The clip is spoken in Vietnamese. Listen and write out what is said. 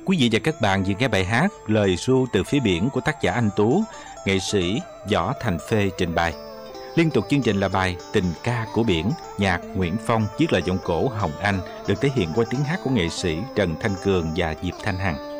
Quý vị và các bạn vừa nghe bài hát Lời ru từ phía biển của tác giả Anh Tú, nghệ sĩ Võ Thành Phê trình bày. Liên tục chương trình là bài Tình ca của biển, nhạc Nguyễn Phong, viết lời giọng cổ Hồng Anh, được thể hiện qua tiếng hát của nghệ sĩ Trần Thanh Cường và Diệp Thanh Hằng.